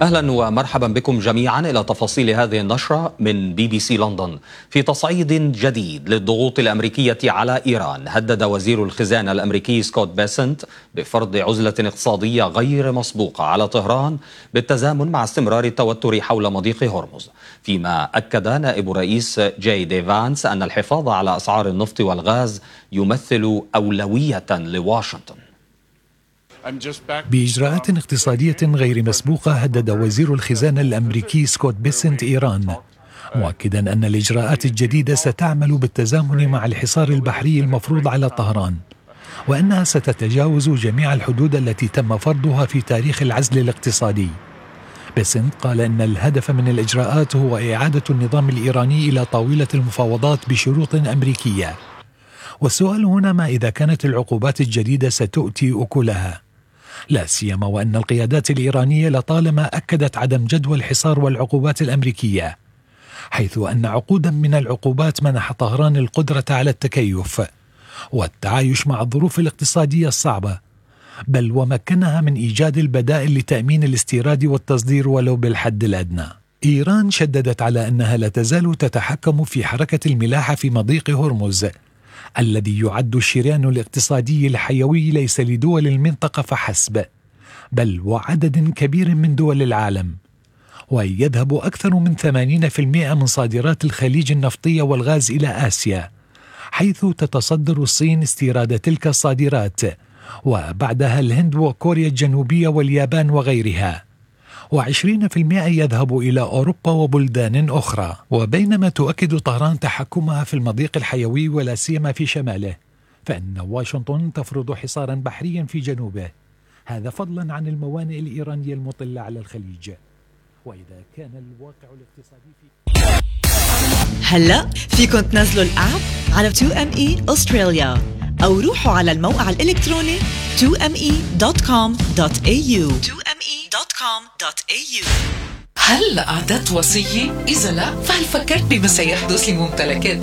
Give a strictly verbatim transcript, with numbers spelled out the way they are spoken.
أهلا ومرحبا بكم جميعا إلى تفاصيل هذه النشرة من بي بي سي لندن. في تصعيد جديد للضغوط الأمريكية على إيران، هدد وزير الخزانة الأمريكي سكوت بيسنت بفرض عزلة اقتصادية غير مسبوقة على طهران بالتزامن مع استمرار التوتر حول مضيق هرمز، فيما أكد نائب الرئيس جاي دي فانس أن الحفاظ على أسعار النفط والغاز يمثل أولوية لواشنطن. بإجراءات اقتصادية غير مسبوقة هدد وزير الخزانة الأمريكي سكوت بيسنت إيران، مؤكدا أن الإجراءات الجديدة ستعمل بالتزامن مع الحصار البحري المفروض على طهران، وأنها ستتجاوز جميع الحدود التي تم فرضها في تاريخ العزل الاقتصادي. بيسنت قال أن الهدف من الإجراءات هو إعادة النظام الإيراني إلى طاولة المفاوضات بشروط أمريكية، والسؤال هنا ما إذا كانت العقوبات الجديدة ستؤتي أكلها، لا سيما وأن القيادات الإيرانية لطالما أكدت عدم جدوى الحصار والعقوبات الأمريكية، حيث أن عقودا من العقوبات منح طهران القدرة على التكيف والتعايش مع الظروف الاقتصادية الصعبة، بل ومكنها من إيجاد البدائل لتأمين الاستيراد والتصدير ولو بالحد الأدنى. إيران شددت على أنها لا تزال تتحكم في حركة الملاحة في مضيق هرمز، الذي يعد الشريان الاقتصادي الحيوي ليس لدول المنطقة فحسب، بل وعدد كبير من دول العالم، ويذهب أكثر من ثمانين بالمئة من صادرات الخليج النفطية والغاز إلى آسيا، حيث تتصدر الصين استيراد تلك الصادرات، وبعدها الهند وكوريا الجنوبية واليابان وغيرها، وعشرين بالمئة يذهب إلى أوروبا وبلدان أخرى. وبينما تؤكد طهران تحكمها في المضيق الحيوي ولا سيما في شماله، فإن واشنطن تفرض حصارا بحريا في جنوبه، هذا فضلا عن الموانئ الإيرانية المطلة على الخليج. وإذا كان الواقع الاقتصادي في هلأ فيكن تنزلوا الآب على تو إم إي أستراليا أو روحوا على الموقع الإلكتروني تو إم إي دوت كوم دوت إيه يو تو إم إي دوت كوم دوت إيه يو. هل أعددت وصية؟ إذا لا، فهل فكرت بما سيحدث لممتلكاتك؟